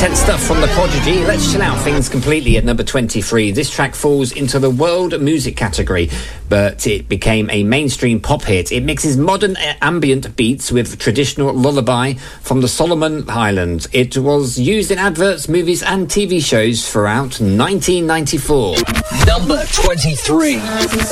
Intense stuff from The Prodigy. Let's chill out things completely at number 23. This track falls into the world music category, but it became a mainstream pop hit. It mixes modern ambient beats with traditional lullaby from the Solomon Islands. It was used in adverts, movies and TV shows throughout 1994. Number 23.